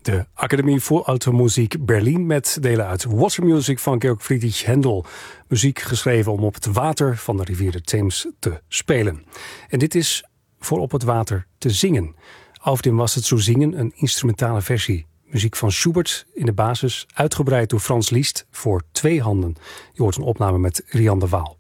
de Academie voor Automuziek Berlijn met delen uit Watermusic van Georg Friedrich Händel. Muziek geschreven om op het water van de rivier de Theems te spelen. En dit is voor op het water te zingen. Auf dem Wasser zu zingen, een instrumentale versie. Muziek van Schubert in de basis, uitgebreid door Frans Liszt voor 2 handen. Je hoort een opname met Rian de Waal.